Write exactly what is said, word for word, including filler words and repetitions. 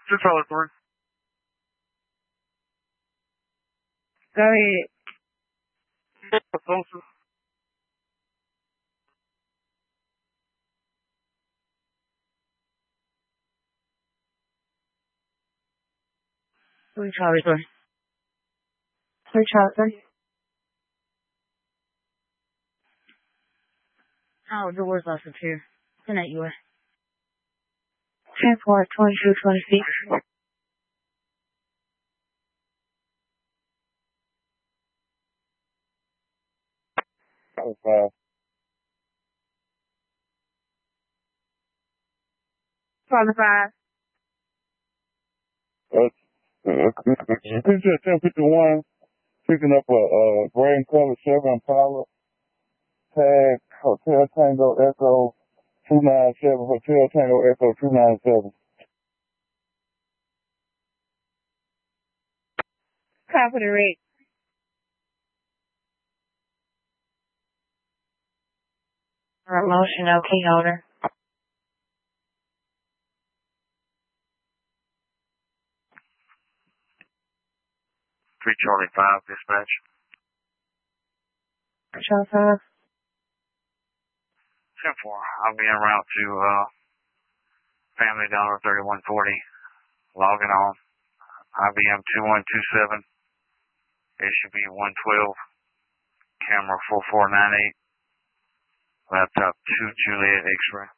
Two Charlie three. Go ahead. Closer. Three Charlie three. Three Charlie three. Oh, doors license here. ten eight U S. ten four twenty-two twenty-six. Okay. Charlie five. It's just ten fifty-one, picking up a uh, gray and color Chevy Impala, tag Hotel Tango Echo two nine seven, Hotel Tango Echo two nine seven. Copy the red. Motion, no key holder. Three Charlie five, dispatch. Charlie five. ten four, I'll be en route to uh, Family Dollar thirty-one forty, logging on. I B M two one two seven, it should be one twelve, camera four four nine eight, laptop two Juliet X-ray.